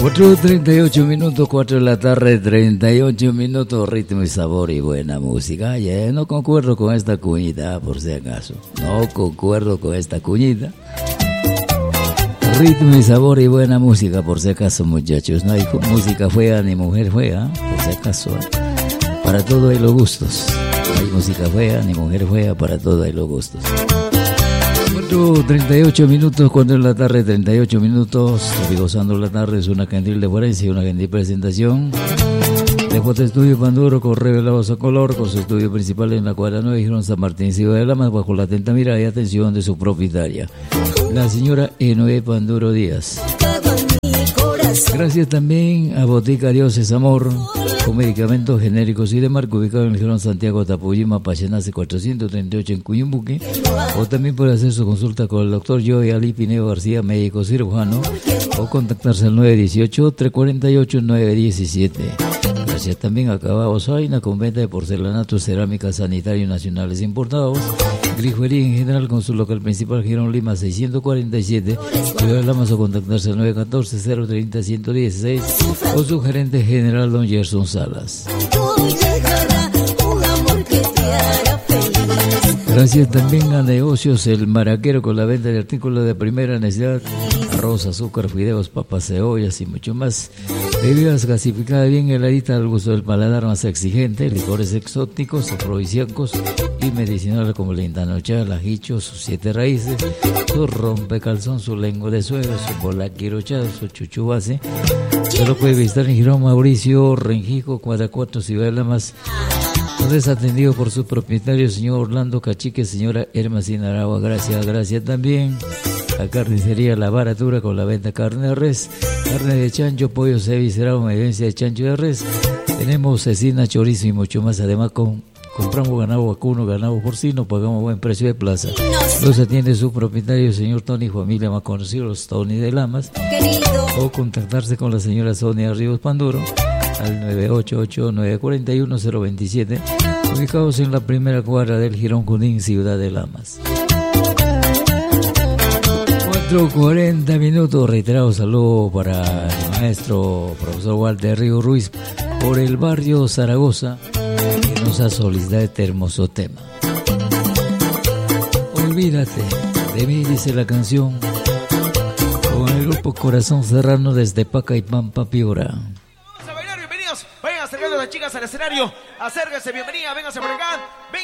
4:38 minutos, 4 de la tarde, 38 minutos, ritmo y sabor y buena música. Ya no concuerdo con esta cuñita, por si acaso. No concuerdo con esta cuñita. Ritmo y sabor y buena música, por si acaso, muchachos. No hay música fea ni mujer fea, por si acaso. Para todo hay los gustos. No hay música fea ni mujer fea, para todo hay los gustos. 38 minutos, 4 de la tarde, 38 minutos. Estoy gozando la tarde, es una gentil deferencia y una gentil presentación de Foto Estudio Panduro con revelados a color, con su estudio principal en la cuadra 9, Girón San Martín, Ciudad de Lamas, bajo la atenta mirada y atención de su propietaria, la señora Enoé Panduro Díaz. Gracias también a Botica Dioses Amor, con medicamentos genéricos y de marca, ubicado en el Girón Santiago Tapuyima, Pachenace 438 en Cuyumbuque, o también puede hacer su consulta con el doctor Joey Ali Pineo García, médico cirujano, o contactarse al 918-348-917. Gracias también a Cabao Zaina, con venta de porcelanato, cerámica, sanitario nacionales importados, grifería en general, con su local principal Girón Lima 647, Ciudad de Lamas, o contactarse al 914-030-116, o su gerente general don Gerson Salas. Gracias también a Negocios El Maraquero, con la venta de artículos de primera necesidad, arroz, azúcar, fideos, papas, cebollas y mucho más. Bebidas gasificadas bien heladitas al gusto del paladar más exigente, licores exóticos, afrodisíacos y medicinales como la intanocha, el ajicho, sus 7 raíces, su rompecalzón, su lengua de suegra, su bolaquirocha, su chuchu base. Se lo puede visitar en Girón Mauricio Renjico, cuadra 4, Ciudad de Lamas, donde es atendido por su propietario, señor Orlando Cachique, señora Hermacina Aragua. Gracias también a Carnicería La Baratura, con la venta de carne de res, carne de chancho, pollo, cevicerado, mediancia de chancho de res. Tenemos cecina, chorizo y mucho más. Además, compramos ganado vacuno, ganado porcino, pagamos buen precio de plaza. Los atiende su propietario, señor Tony, familia más conocido, los Tony de Lamas. O contactarse con la señora Sonia Ríos Panduro al 988-941-027, ubicados en la primera cuadra del Girón Junín, Ciudad de Lamas. 4:40 minutos, reiterado saludo para el maestro profesor Walter Río Ruiz por el barrio Zaragoza, que nos ha solicitado este hermoso tema. Olvídate de mí, dice la canción, con el grupo Corazón Serrano desde Pacaipampa, Piura. Vamos a bailar, bienvenidos, vayan acercando a las chicas al escenario, acérquense, bienvenida, vénganse por acá.